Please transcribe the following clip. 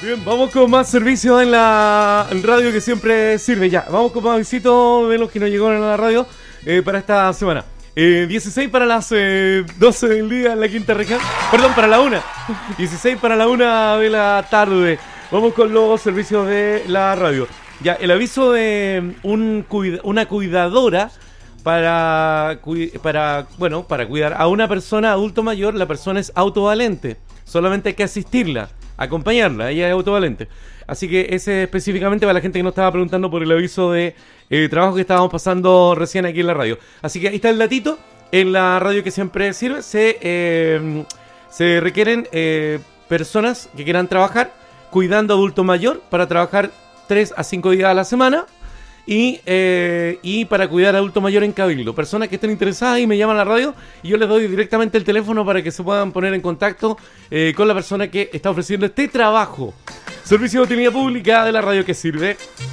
Bien, vamos con más servicios en la radio que siempre sirve. Ya, vamos con más visitos de los que nos llegaron a la radio para esta semana. 16 para las 12 del día en la quinta región. Perdón, para la 1. 16 para la 1 de la tarde. Vamos con los servicios de la radio. Ya, el aviso de una cuidadora para cuidar a una persona adulto mayor. La persona es autovalente. Solamente hay que asistirla, acompañarla. Ella es autovalente. Así que ese específicamente para la gente que nos estaba preguntando por el aviso de trabajo que estábamos pasando recién aquí en la radio. Así que ahí está el datito. En la radio que siempre sirve se requieren personas que quieran trabajar cuidando a adulto mayor para trabajar 3 a 5 días a la semana y para cuidar a adulto mayor en Cabildo. Personas que estén interesadas y me llaman a la radio y yo les doy directamente el teléfono para que se puedan poner en contacto con la persona que está ofreciendo este trabajo. Servicio de utilidad pública de la radio que sirve.